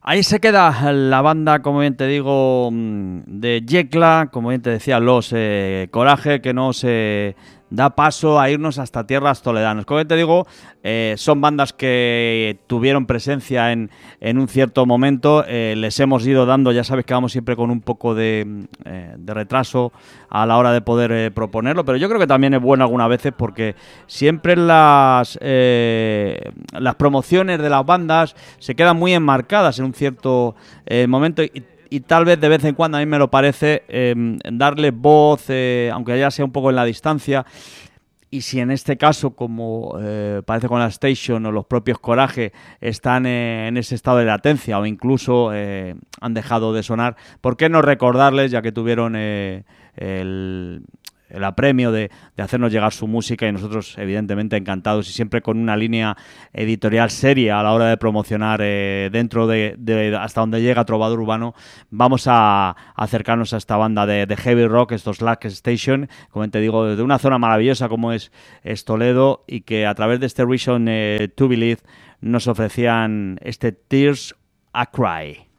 Ahí se queda la banda, como bien te digo, de Yecla, como bien te decía, los Coraje, que nos da paso a irnos hasta tierras toledanas. Como bien te digo, son bandas que tuvieron presencia en un cierto momento, les hemos ido dando, ya sabes que vamos siempre con un poco de retraso a la hora de poder proponerlo, pero yo creo que también es bueno algunas veces porque siempre las promociones de las bandas se quedan muy enmarcadas en un cierto momento y tal vez de vez en cuando, a mí me lo parece, darle voz, aunque ya sea un poco en la distancia. Y si en este caso, como parece con la Station o los propios Coraje, están en ese estado de latencia o incluso han dejado de sonar, ¿por qué no recordarles, ya que tuvieron el apremio de hacernos llegar su música y nosotros evidentemente encantados y siempre con una línea editorial seria a la hora de promocionar dentro de hasta donde llega Trovador Urbano? Vamos a acercarnos a esta banda de heavy rock, estos Last Station, como te digo, de una zona maravillosa como es Toledo, y que a través de este Reason to Believe nos ofrecían este Tears a Cry.